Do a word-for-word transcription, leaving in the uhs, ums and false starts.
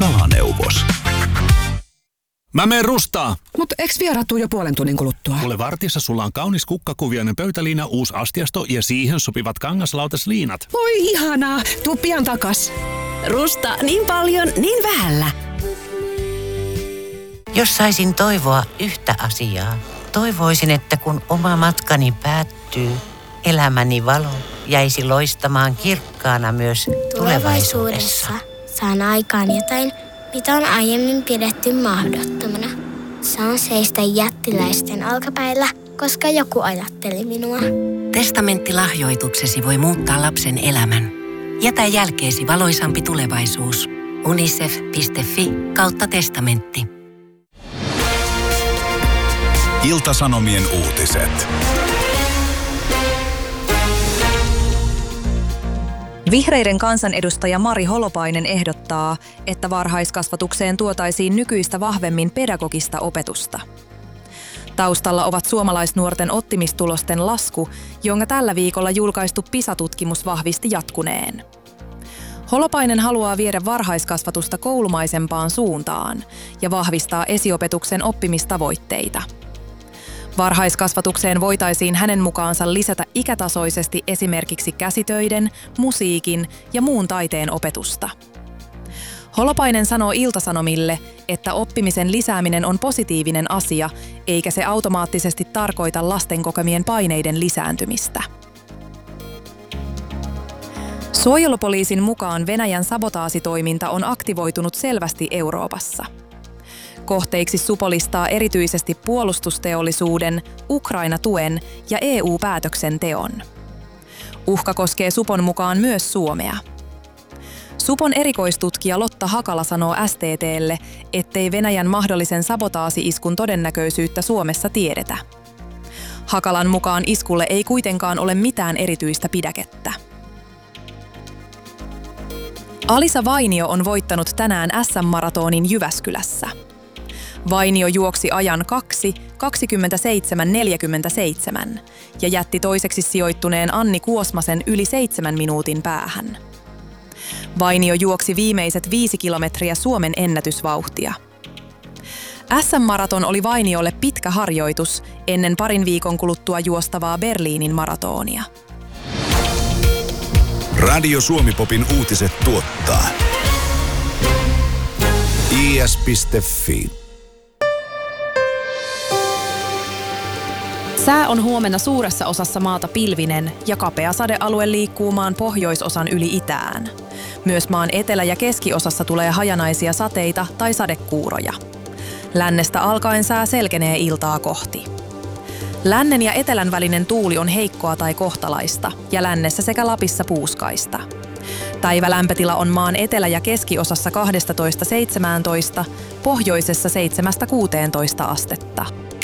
kalaneuvos. Mä menen rustaa. Mut eiks vieraat tuu jo puolen tunnin kuluttua? Kuule, vartissa sulla on kaunis kukkakuvioinen pöytäliina, uusi astiasto ja siihen sopivat kangaslautasliinat. Voi ihanaa, tuu pian takas. Rusta niin paljon, niin vähällä. Jos saisin toivoa yhtä asiaa, toivoisin, että kun oma matkani päättyy, elämäni valo jäisi loistamaan kirkkaana myös tulevaisuudessa. Saan aikaan jotain, mitä on aiemmin pidetty mahdottomana. Saan seistä jättiläisten alkapäillä, koska joku ajatteli minua. Testamenttilahjoituksesi voi muuttaa lapsen elämän. Jätä jälkeesi valoisampi tulevaisuus. unicef piste fi kautta testamentti. Ilta-Sanomien uutiset. Vihreiden kansanedustaja Mari Holopainen ehdottaa, että varhaiskasvatukseen tuotaisiin nykyistä vahvemmin pedagogista opetusta. Taustalla ovat suomalaisnuorten oppimistulosten lasku, jonka tällä viikolla julkaistu PISA-tutkimus vahvisti jatkuneen. Holopainen haluaa viedä varhaiskasvatusta koulumaisempaan suuntaan ja vahvistaa esiopetuksen oppimistavoitteita. Varhaiskasvatukseen voitaisiin hänen mukaansa lisätä ikätasoisesti esimerkiksi käsitöiden, musiikin ja muun taiteen opetusta. Holopainen sanoo Ilta-Sanomille, että oppimisen lisääminen on positiivinen asia, eikä se automaattisesti tarkoita lasten kokemien paineiden lisääntymistä. Suojelupoliisin mukaan Venäjän sabotaasitoiminta on aktivoitunut selvästi Euroopassa. Kohteiksi supo listaa erityisesti puolustusteollisuuden, Ukraina-tuen ja E U-päätöksenteon. Uhka koskee supon mukaan myös Suomea. Supon erikoistutkija Lotta Hakala sanoo S T T:lle, ettei Venäjän mahdollisen sabotaasi-iskun todennäköisyyttä Suomessa tiedetä. Hakalan mukaan iskulle ei kuitenkaan ole mitään erityistä pidäkettä. Alisa Vainio on voittanut tänään S M-maratonin Jyväskylässä. Vainio juoksi ajan kaksi kaksikymmentäseitsemän neljäkymmentäseitsemän ja jätti toiseksi sijoittuneen Anni Kuosmasen yli seitsemän minuutin päähän. Vainio juoksi viimeiset viisi kilometriä Suomen ennätysvauhtia. S M-maraton oli Vainiolle pitkä harjoitus ennen parin viikon kuluttua juostavaa Berliinin maratonia. Radio Suomi-popin uutiset tuottaa i s piste fi. Sää on huomenna suuressa osassa maata pilvinen ja kapea sadealue liikkuu maan pohjoisosan yli itään. Myös maan etelä- ja keskiosassa tulee hajanaisia sateita tai sadekuuroja. Lännestä alkaen sää selkenee iltaa kohti. Lännen ja etelän välinen tuuli on heikkoa tai kohtalaista ja lännessä sekä Lapissa puuskaista. Päivälämpötila on maan etelä- ja keskiosassa kaksitoista seitsemäntoista, pohjoisessa seitsemästä kuuteentoista astetta.